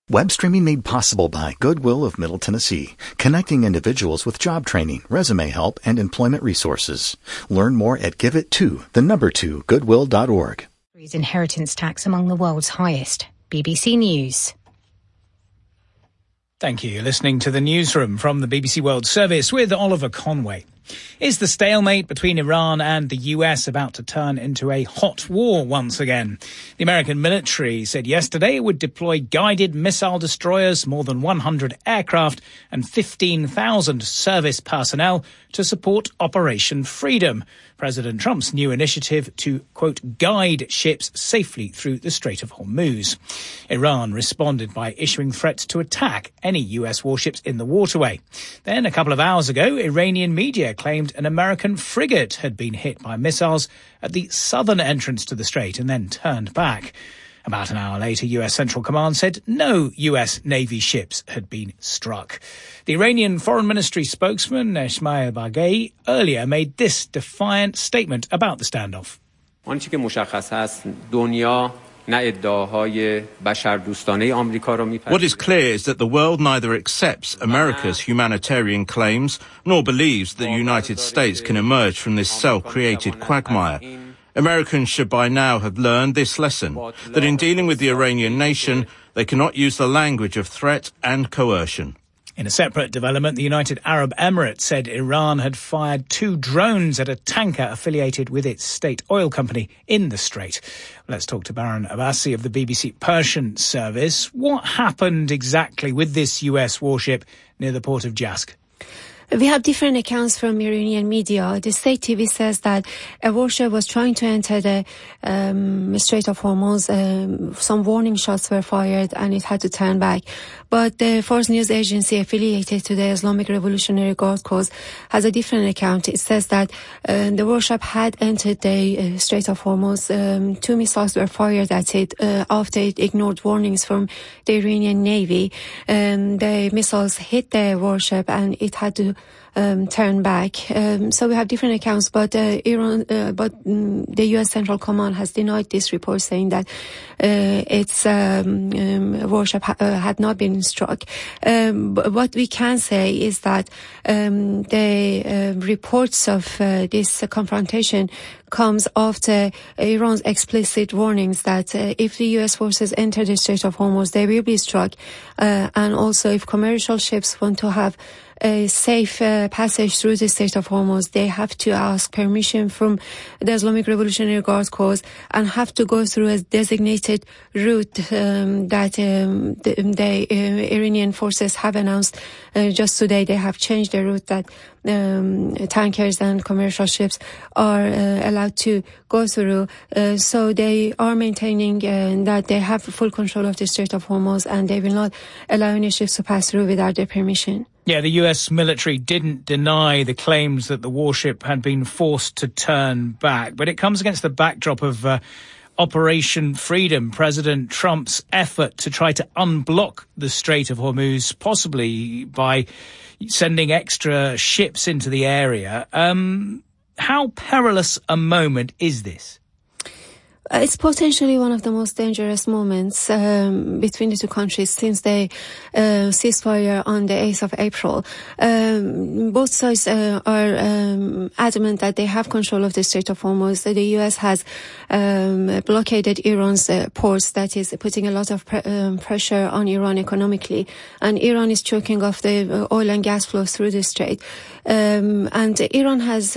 Web streaming made possible by Goodwill of Middle Tennessee, connecting individuals with job training, resume help, and employment resources. Learn more at giveit2goodwill.org. Inheritance tax among the world's highest. BBC News. Thank you. You're listening to the newsroom from the BBC World Service with Oliver Conway. Is the stalemate between Iran and the US about to turn into a hot war once again? The American military said yesterday it would deploy guided missile destroyers, more than 100 aircraft and 15,000 service personnel to support Operation Freedom, President Trump's new initiative to, quote, guide ships safely through the Strait of Hormuz. Iran responded by issuing threats to attack any US warships in the waterway. Then, a couple of hours ago, Iranian media claimed an American frigate had been hit by missiles at the southern entrance to the strait and then turned back. About an hour later, US Central Command said no US Navy ships had been struck. The Iranian Foreign Ministry spokesman, Esmail Baghei, earlier made this defiant statement about the standoff. What is clear is that the world neither accepts America's humanitarian claims nor believes that the United States can emerge from this self-created quagmire. Americans should by now have learned this lesson, that in dealing with the Iranian nation, they cannot use the language of threat and coercion. In a separate development, the United Arab Emirates said Iran had fired 2 drones at a tanker affiliated with its state oil company in the strait. Let's talk to Baran Abbasi of the BBC Persian service. What happened exactly with this US warship near the port of Jask? We have different accounts from Iranian media. The state TV says that a warship was trying to enter the Strait of Hormuz. Some warning shots were fired and it had to turn back. But the Fars news agency affiliated to the Islamic Revolutionary Guard Corps has a different account. It says that the warship had entered the Strait of Hormuz. 2 missiles were fired at it after it ignored warnings from the Iranian Navy. The missiles hit the warship and it had to turn back. So we have different accounts, but the U.S. Central Command has denied this report, saying that its warship had not been struck. But what we can say is that the reports of this confrontation comes after Iran's explicit warnings that if the U.S. forces enter the Strait of Hormuz, they will be struck. And also if commercial ships want to have a safe passage through the Strait of Hormuz, they have to ask permission from the Islamic Revolutionary Guard Corps and have to go through a designated route that the Iranian forces have announced just today. They have changed the route that tankers and commercial ships are allowed to go through. So they are maintaining that they have full control of the Strait of Hormuz and they will not allow any ships to pass through without their permission. Yeah, the US military didn't deny the claims that the warship had been forced to turn back, but it comes against the backdrop of Operation Freedom, President Trump's effort to try to unblock the Strait of Hormuz, possibly by sending extra ships into the area. How perilous a moment is this? It's potentially one of the most dangerous moments between the two countries since the ceasefire on the 8th of April. Both sides are adamant that they have control of the Strait of Hormuz. The U.S. has blockaded Iran's ports, that is putting a lot of pressure on Iran economically. And Iran is choking off the oil and gas flows through the strait. And Iran has,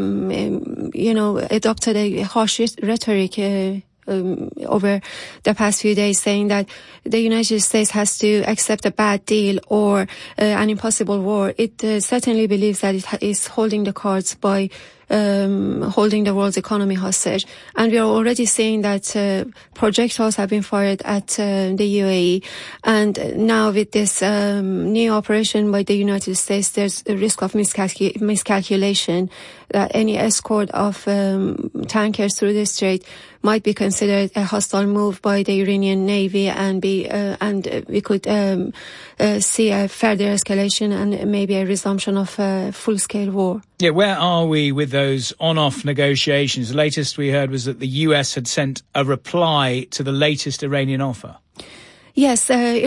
adopted a harsh rhetoric over the past few days, saying that the United States has to accept a bad deal or an impossible war. It certainly believes that it is holding the cards by holding the world's economy hostage. And we are already seeing that projectiles have been fired at the UAE. And now with this new operation by the United States, there's a risk of miscalculation that any escort of tankers through the strait might be considered a hostile move by the Iranian Navy and we could see a further escalation and maybe a resumption of a full-scale war. Yeah, where are we with those on-off negotiations? The latest we heard was that the US had sent a reply to the latest Iranian offer. Yes,